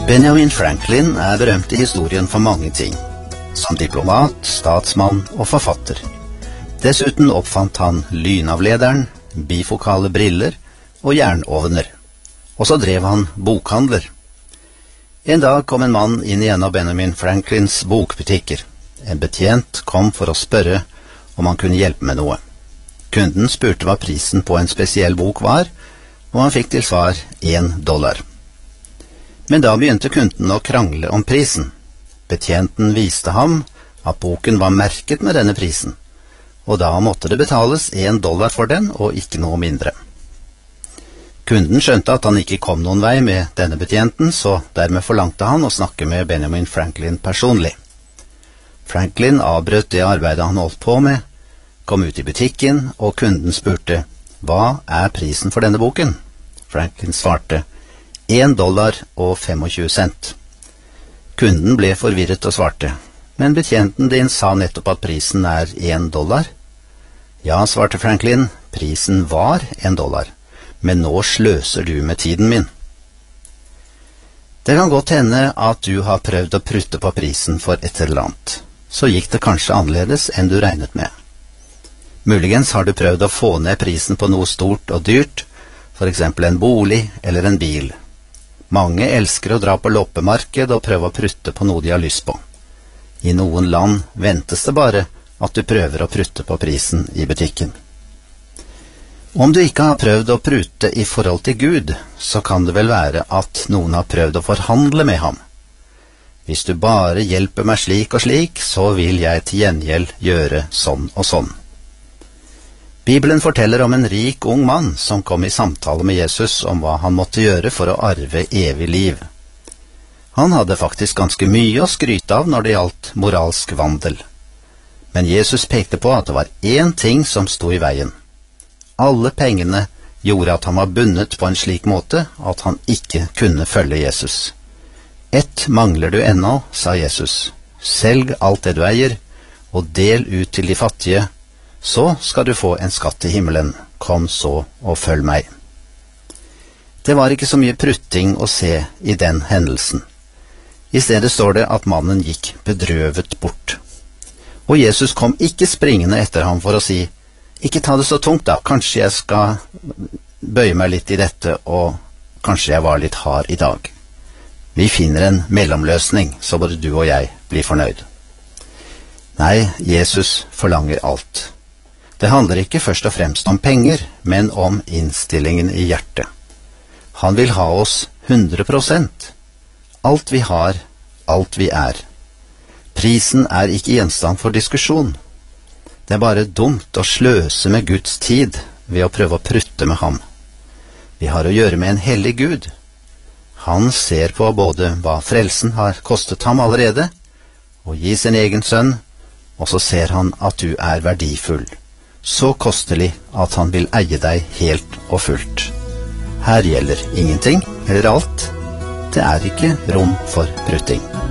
Benjamin Franklin berømt i historien for mange ting, som diplomat, statsmann og forfatter. Dessuten oppfant han lynavlederen, bifokale briller og jernovner. Og så drev han bokhandler. En dag kom en mann inn i en av Benjamin Franklins bokbutikker. En betjent kom for å spørre om han kunne hjelpe med noe. Kunden spurte hva prisen på en spesiell bok var, og han fikk til svar $1. Men da begynte kunden å krangle om prisen. Betjenten viste ham at boken var merket med denne prisen, og da måtte det betales $1 for den, og ikke noe mindre. Kunden skjønte at han ikke kom noen vei med denne betjenten, så dermed forlangte han å snakke med Benjamin Franklin personlig. Franklin avbrøt det arbeidet han holdt på med, kom ut i butikken, og kunden spurte, «Hva prisen for denne boken?» Franklin svarte, $1.25. Kunden ble forvirret og svarte, «Men betjenten din sa nettopp at prisen $1. «Ja», svarte Franklin, «prisen var $1, men nå sløser du med tiden min.» Det kan godt hende at du har prøvd å prutte på prisen for et eller annet. Så gikk det kanskje annerledes enn du regnet med. Muligens har du prøvd å få ned prisen på noe stort og dyrt, for eksempel en bolig eller en bil. Mange elsker å dra på loppemarked og prøve å prutte på noe de har lyst på. I noen land ventes det bare at du prøver å prutte på prisen i butikken. Om du ikke har prøvd å prute i forhold til Gud, så kan det vel være at noen har prøvd å forhandle med ham. Hvis du bare hjelper meg slik og slik, så vil jeg til gjengjeld gjøre sånn og sånn. Bibelen forteller om en rik ung mann som kom i samtale med Jesus om hva han måtte gjøre for å arve evig liv. Han hadde faktisk ganske mye å skryte av når det gjaldt moralsk vandel. Men Jesus pekte på at det var én ting som sto i veien. Alle pengene gjorde at han var bundet på en slik måte at han ikke kunne følge Jesus. «Ett mangler du ennå», sa Jesus. «Selg alt det du eier, og del ut til de fattige, så skal du få en skatt i himmelen. Kom så og følg meg.» Det var ikke så mye prutting å se i den hendelsen. I stedet står det at mannen gikk bedrøvet bort. Og Jesus kom ikke springende etter ham for å si, «Ikke ta det så tungt da, kanskje jeg skal bøye meg litt i dette, og kanskje jeg var litt hard i dag.» Vi finner en mellomløsning, så både du og jeg blir fornøyd. Nei, Jesus forlanger alt. Det handler ikke først og fremst om penger, men om innstillingen i hjertet. Han vil ha oss 100%. Alt vi har, alt vi er. Prisen ikke gjenstand for diskusjon. Det bare dumt å sløse med Guds tid ved å prøve å prutte med ham. Vi har å gjøre med en hellig Gud. Han ser på både hva frelsen har kostet ham allerede, og gir sin egen sønn, og så ser han at du verdifull, så kostelig at han vil eie deg helt og fullt. Her gjelder ingenting eller alt. Det ikke rom for prutting.